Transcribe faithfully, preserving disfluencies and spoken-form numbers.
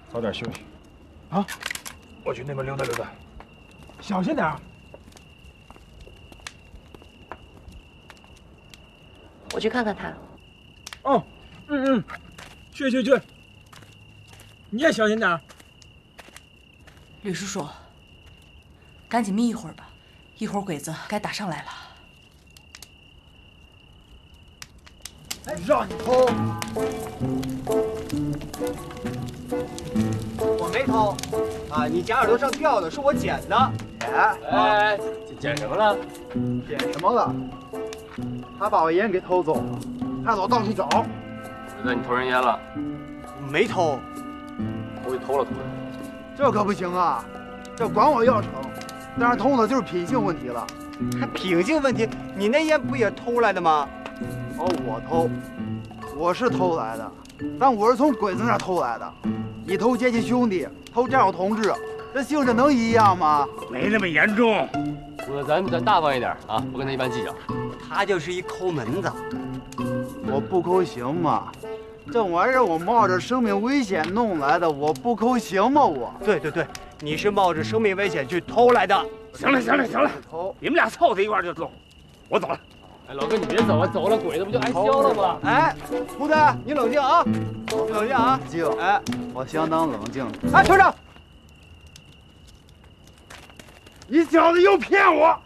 早点休息。 啊， 我去那边溜达溜达。 小心点儿。 我去看看他。 哦，嗯嗯，去去去。你也小心点儿。 吕叔叔，赶紧眯一会儿吧，一会儿鬼子该打上来了。 让你偷，我没偷，啊，你假耳朵上吊的是我捡的。哎哎，捡什么了？ 捡什么了？他把我烟给偷走了，害得我到处找。 鬼子，你偷人烟了？ 没偷， 我给偷了，偷的。 这可不行啊！这管我要成，但是偷的就是品性问题了。还品性问题？你那烟不也偷来的吗？哦，我偷，我是偷来的，但我是从鬼子那儿偷来的。你偷结亲兄弟，偷战友同志，这性质能一样吗？ 没那么严重。 鬼子，咱咱大方一点啊，不跟他一般计较。 他就是一抠门子。我不抠行吗？这玩意儿我冒着生命危险弄来的，我不抠行吗？我。对对对，你是冒着生命危险去偷来的。 行了行了行了，你们俩凑在一块儿就走，我走了。 哎，老哥，你别走啊，走了鬼子不就挨削了吗？ 哎，胡队，你冷静啊，你冷静啊，冷静。哎，我相当冷静。哎，团长，你小子又骗我！